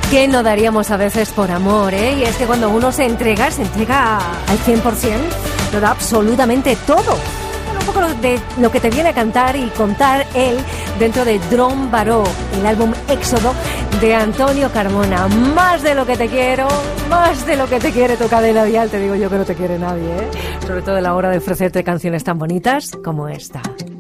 ¿Qué no daríamos a veces por amor, eh? Y es que cuando uno se entrega al 100%, lo da absolutamente todo. Un poco de lo que te viene a cantar y contar él dentro de Dron Baró, el álbum Éxodo de Antonio Carmona. Más de lo que te quiero, más de lo que te quiere tu cadena dial, te digo yo que no te quiere nadie, ¿eh? Sobre todo a la hora de ofrecerte canciones tan bonitas como esta.